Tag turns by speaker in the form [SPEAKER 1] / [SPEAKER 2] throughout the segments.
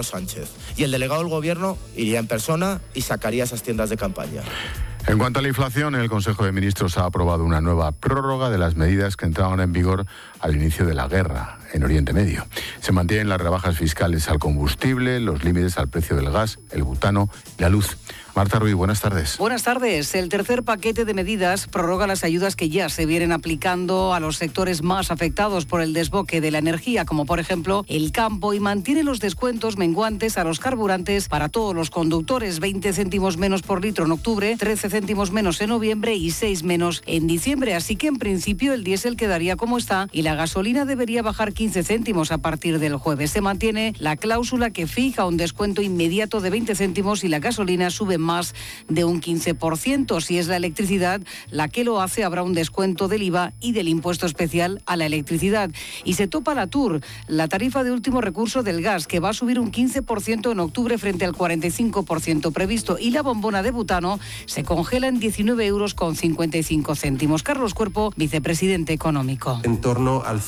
[SPEAKER 1] Pedro Sánchez. Y el delegado del Gobierno iría en persona y sacaría esas tiendas de campaña.
[SPEAKER 2] En cuanto a la inflación, el Consejo de Ministros ha aprobado una nueva prórroga de las medidas que entraban en vigor al inicio de la guerra en Oriente Medio. Se mantienen las rebajas fiscales al combustible, los límites al precio del gas, el butano y la luz. Marta Ruiz, buenas tardes.
[SPEAKER 3] Buenas tardes. El tercer paquete de medidas prorroga las ayudas que ya se vienen aplicando a los sectores más afectados por el desboque de la energía, como por ejemplo el campo, y mantiene los descuentos menguantes a los carburantes para todos los conductores, 20 céntimos menos por litro en octubre, 13 céntimos menos en noviembre y 6 menos en diciembre. Así que en principio el diésel quedaría como está y la gasolina debería bajar 15 céntimos a partir del jueves. Se mantiene la cláusula que fija un descuento inmediato de 20 céntimos y la gasolina sube más de un 15%. Si es la electricidad la que lo hace, habrá un descuento del IVA y del impuesto especial a la electricidad. Y se topa la TUR, la tarifa de último recurso del gas, que va a subir un 15% en octubre frente al 45% previsto. Y la bombona de butano se congela en 19,55 €. Carlos Cuerpo, vicepresidente económico.
[SPEAKER 4] En torno al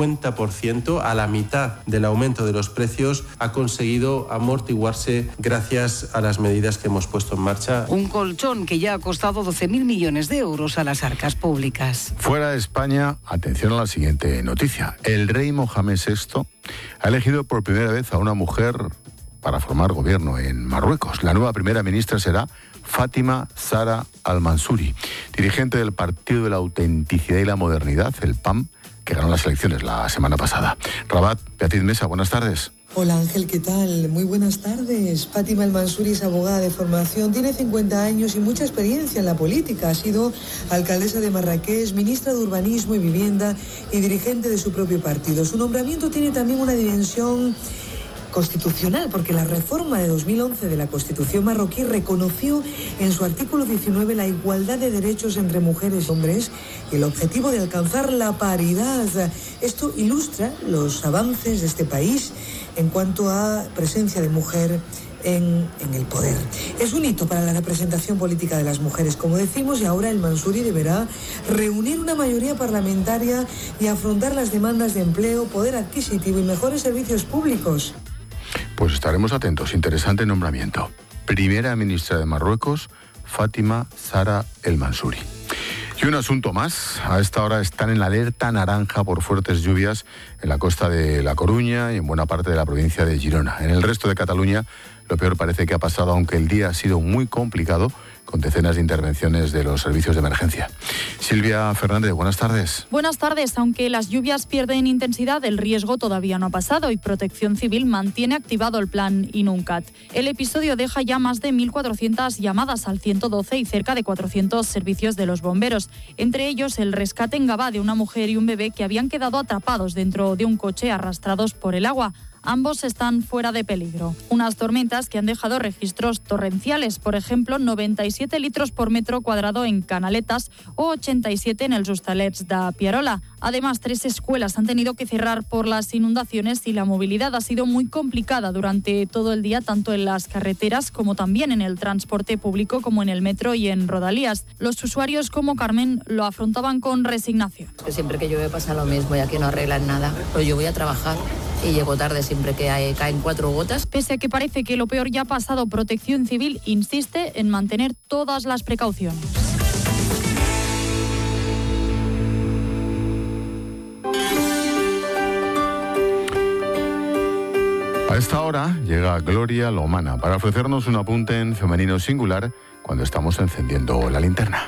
[SPEAKER 4] 50%, a la mitad del aumento de los precios, ha conseguido amortiguarse gracias a las medidas que hemos puesto en marcha.
[SPEAKER 3] Un colchón que ya ha costado 12.000 millones de euros a las arcas públicas.
[SPEAKER 2] Fuera de España, atención a la siguiente noticia. El rey Mohamed VI ha elegido por primera vez a una mujer para formar gobierno en Marruecos. La nueva primera ministra será Fátima Zahra Al-Mansouri, dirigente del Partido de la Autenticidad y la Modernidad, el PAM, que ganó las elecciones la semana pasada. Rabat, Beatriz Mesa, buenas tardes.
[SPEAKER 5] Hola Ángel, ¿qué tal? Muy buenas tardes. Fátima Al-Mansouri es abogada de formación, tiene 50 años y mucha experiencia en la política. Ha sido alcaldesa de Marrakech, ministra de Urbanismo y Vivienda y dirigente de su propio partido. Su nombramiento tiene también una dimensión constitucional, porque la reforma de 2011 de la Constitución marroquí reconoció en su artículo 19 la igualdad de derechos entre mujeres y hombres y el objetivo de alcanzar la paridad. Esto ilustra los avances de este país en cuanto a presencia de mujer en el poder. Es un hito para la representación política de las mujeres, como decimos, y ahora el Mansouri deberá reunir una mayoría parlamentaria y afrontar las demandas de empleo, poder adquisitivo y mejores servicios públicos.
[SPEAKER 2] Pues estaremos atentos. Interesante nombramiento. Primera ministra de Marruecos, Fátima Zahra Al-Mansouri. Y un asunto más. A esta hora están en la alerta naranja por fuertes lluvias en la costa de La Coruña y en buena parte de la provincia de Girona. En el resto de Cataluña, lo peor parece que ha pasado, aunque el día ha sido muy complicado, con decenas de intervenciones de los servicios de emergencia. Silvia Fernández, buenas tardes.
[SPEAKER 6] Buenas tardes. Aunque las lluvias pierden intensidad, el riesgo todavía no ha pasado y Protección Civil mantiene activado el plan Inuncat. El episodio deja ya más de 1.400 llamadas al 112 y cerca de 400 servicios de los bomberos. Entre ellos, el rescate en Gavá de una mujer y un bebé que habían quedado atrapados dentro de un coche arrastrados por el agua. Ambos están fuera de peligro. Unas tormentas que han dejado registros torrenciales, por ejemplo, 97 litros por metro cuadrado en Canaletas o 87 en els Hostalets de Pierola. Además, 3 escuelas han tenido que cerrar por las inundaciones y la movilidad ha sido muy complicada durante todo el día, tanto en las carreteras como también en el transporte público, como en el metro y en Rodalías. Los usuarios como Carmen lo afrontaban con resignación.
[SPEAKER 7] Siempre que llueve pasa lo mismo y aquí no arreglan nada. Pero yo voy a trabajar y llego tarde siempre que caen 4 gotas.
[SPEAKER 6] Pese a que parece que lo peor ya ha pasado, Protección Civil insiste en mantener todas las precauciones.
[SPEAKER 2] A esta hora llega Gloria Lomana para ofrecernos un apunte en femenino singular cuando estamos encendiendo la linterna.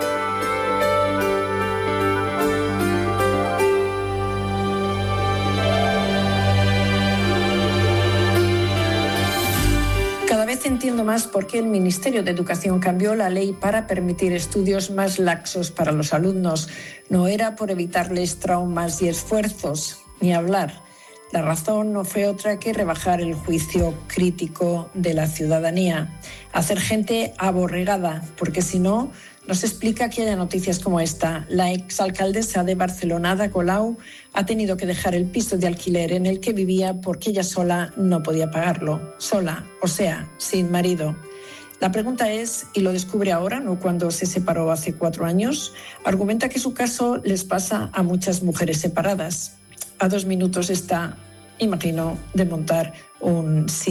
[SPEAKER 8] Cada vez entiendo más por qué el Ministerio de Educación cambió la ley para permitir estudios más laxos para los alumnos. No era por evitarles traumas y esfuerzos, ni hablar. La razón no fue otra que rebajar el juicio crítico de la ciudadanía, hacer gente aborregada, porque si no, nos explica que haya noticias como esta. La exalcaldesa de Barcelona, Ada Colau, ha tenido que dejar el piso de alquiler en el que vivía porque ella sola no podía pagarlo. Sola, o sea, sin marido. La pregunta es, y lo descubre ahora, no cuando se separó hace 4 años, argumenta que su caso les pasa a muchas mujeres separadas. A 2 minutos está, imagino, de montar un